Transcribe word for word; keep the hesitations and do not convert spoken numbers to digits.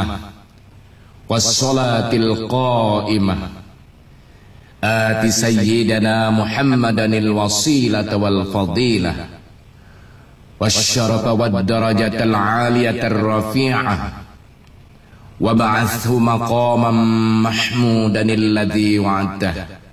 والصلاة القائمة آت سيدنا محمدا الوسيلة والفضيلة والشرف والدرجة العالية الرفيعة وابعثه مقاما محمودا الذي وعدته